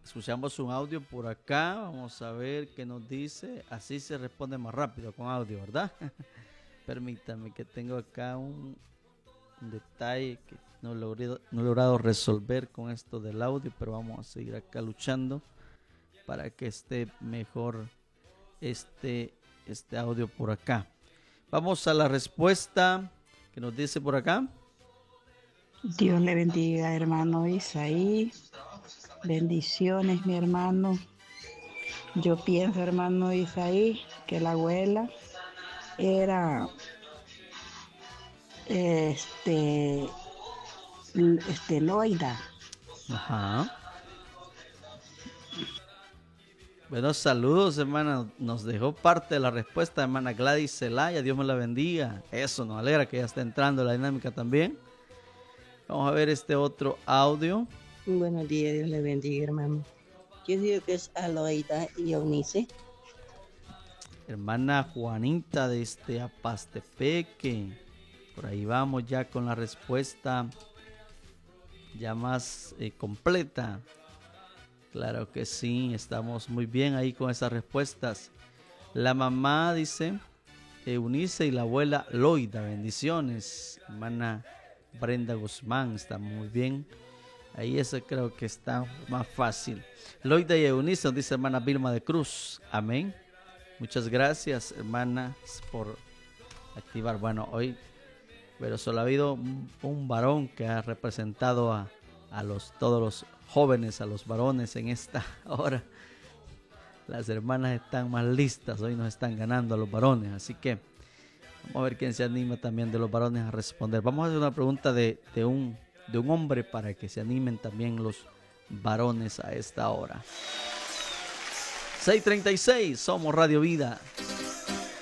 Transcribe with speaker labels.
Speaker 1: Escuchamos un audio por acá. Vamos a ver qué nos dice. Así se responde más rápido con audio, ¿verdad? Permítame que tengo acá un detalle que no he logrado resolver con esto del audio, pero vamos a seguir acá luchando para que esté mejor este audio por acá. Vamos a la respuesta que nos dice por acá.
Speaker 2: Dios le bendiga, hermano Isaí. Bendiciones, mi hermano. Yo pienso, hermano Isaí, que la abuela era Loida.
Speaker 1: Ajá. Bueno, saludos, hermana. Nos dejó parte de la respuesta, hermana Gladys Zelaya. Dios me la bendiga. Eso nos alegra que ya está entrando la dinámica también. Vamos a ver este otro audio.
Speaker 3: Buenos días, Dios le bendiga, hermano. Yo digo que es Aloida y Eunice.
Speaker 1: Hermana Juanita de Apastepeque. Por ahí vamos ya con la respuesta ya más completa. Claro que sí, estamos muy bien ahí con esas respuestas. La mamá dice Eunice y la abuela Loida. Bendiciones. Hermana Brenda Guzmán, está muy bien. Ahí eso creo que está más fácil. Loida y Eunice, nos dice hermana Vilma de Cruz. Amén. Muchas gracias, hermanas, por activar. Bueno, hoy, pero solo ha habido un varón que ha representado a todos los jóvenes, a los varones en esta hora. Las hermanas están más listas, hoy nos están ganando a los varones, así que vamos a ver quién se anima también de los varones a responder. Vamos a hacer una pregunta de un hombre para que se animen también los varones a esta hora. 6:36, somos Radio Vida.